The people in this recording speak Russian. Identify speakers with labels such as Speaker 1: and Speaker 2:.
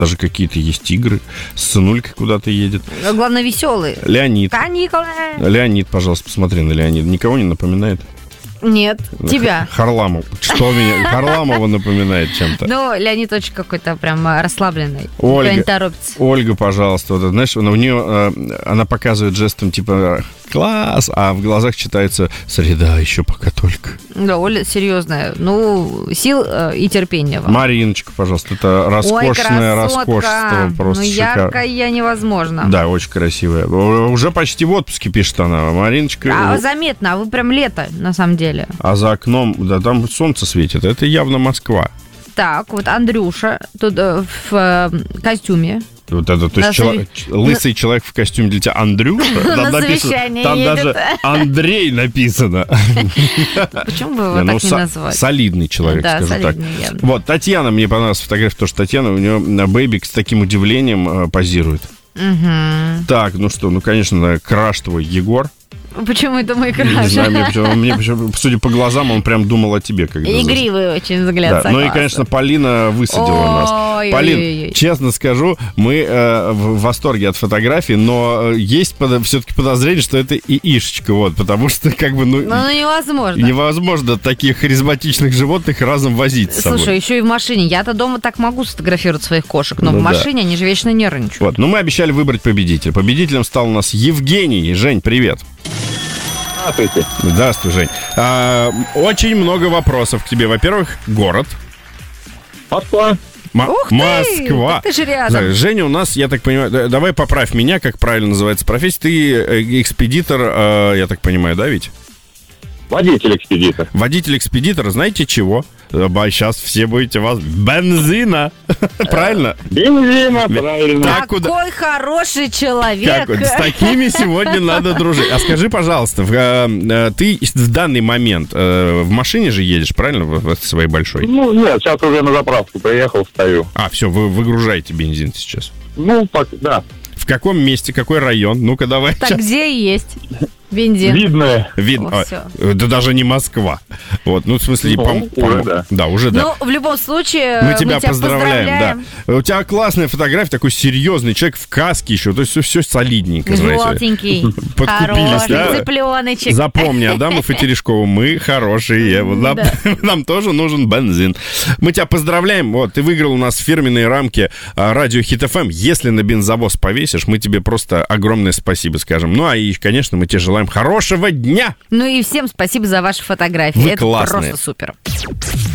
Speaker 1: Даже какие-то есть игры. С сынулькой куда-то едет.
Speaker 2: Главное, веселый.
Speaker 1: Леонид.
Speaker 2: Каникулы.
Speaker 1: Леонид, пожалуйста, посмотри на Леонида. Никого не напоминает?
Speaker 2: Нет, тебя.
Speaker 1: Харламов. Что меня? Харламова напоминает чем-то.
Speaker 2: Ну, Леонид очень какой-то прям расслабленный.
Speaker 1: Ольга,
Speaker 2: Никто не торопится.
Speaker 1: Ольга, пожалуйста. Вот, знаешь, у нее, она показывает жестом типа класс, а в глазах читается среда еще пока только.
Speaker 2: Да, Оля серьезная. Ну, сил и терпения вам.
Speaker 1: Мариночка, пожалуйста. Это роскошное роскошество. Просто
Speaker 2: яркая невозможно.
Speaker 1: Да, очень красивая. Уже почти в отпуске, пишет она. Мариночка.
Speaker 2: А заметно, вы прям лето, на самом деле.
Speaker 1: А за окном, да, там солнце светит. Это явно Москва.
Speaker 2: Так, вот Андрюша тут в костюме.
Speaker 1: Вот это, то есть лысый человек в костюме для тебя Андрюша?
Speaker 2: На совещание
Speaker 1: там
Speaker 2: едет.
Speaker 1: даже Андрей написано.
Speaker 2: Почему бы его так не назвать?
Speaker 1: Солидный человек,
Speaker 2: да,
Speaker 1: скажу
Speaker 2: солидный,
Speaker 1: так.
Speaker 2: явно.
Speaker 1: Вот, Татьяна, мне понравилась фотография, потому что Татьяна, у нее на бэйбик с таким удивлением позирует.
Speaker 2: Угу.
Speaker 1: Так, ну что, ну, конечно, краш твой Егор.
Speaker 2: Почему это мой краш?
Speaker 1: Не знаю, мне, судя по глазам, он прям думал о тебе.
Speaker 2: Игривый очень взгляд,
Speaker 1: да. Ну и, конечно, Полина высадила нас. Полин, честно скажу, мы в восторге от фотографий, но есть все-таки подозрение, что это ишечка, вот, потому что как бы, ну
Speaker 2: невозможно.
Speaker 1: Невозможно таких харизматичных животных разом возить с собой.
Speaker 2: Слушай, еще и в машине. Я-то дома так могу сфотографировать своих кошек, но в машине они же вечно нервничают.
Speaker 1: Вот, ну мы обещали выбрать победителя. Победителем стал у нас Евгений. Жень, привет.
Speaker 3: Здравствуйте.
Speaker 1: Здравствуй, Жень. Очень много вопросов к тебе. Во-первых, город.
Speaker 3: Москва.
Speaker 2: Ух ты!
Speaker 1: Москва.
Speaker 2: Ты же рядом.
Speaker 1: Женя у нас, я так понимаю, давай поправь меня, как правильно называется профессия. Ты экспедитор, я так понимаю, да, ведь?
Speaker 3: Водитель-экспедитор.
Speaker 1: Водитель-экспедитор, знаете чего? Сейчас все будете вас... Бензина! Правильно?
Speaker 3: Бензина, правильно.
Speaker 2: Какой хороший человек!
Speaker 1: С такими сегодня надо дружить. А скажи, пожалуйста, ты в данный момент в машине же едешь, правильно, в своей большой?
Speaker 3: Ну, нет, сейчас уже на заправку приехал, стою.
Speaker 1: А, все, вы выгружаете бензин сейчас?
Speaker 3: Ну, да.
Speaker 1: В каком месте, какой район? Ну-ка, давай.
Speaker 2: Так где есть бензин?
Speaker 1: Видно. Да даже не Москва. Вот, ну, в смысле,
Speaker 3: уже да.
Speaker 1: Уже да.
Speaker 2: Ну, в любом случае,
Speaker 1: мы тебя поздравляем. Да. У тебя классная фотография, такой серьезный человек в каске еще, то есть все солидненько, знаете.
Speaker 2: Желтенький,
Speaker 1: подкупились, да?
Speaker 2: цыпленочек.
Speaker 1: Запомни, Адамов и Терешкова, мы хорошие. Нам тоже нужен бензин. Мы тебя поздравляем. Вот, ты выиграл у нас фирменные рамки радио Хит ФМ. Если на бензовоз повесишь, мы тебе просто огромное спасибо скажем. Ну, и, конечно, мы тебе желаем хорошего дня.
Speaker 2: Ну и всем спасибо за ваши фотографии.
Speaker 1: Вы
Speaker 2: это
Speaker 1: классные.
Speaker 2: просто супер.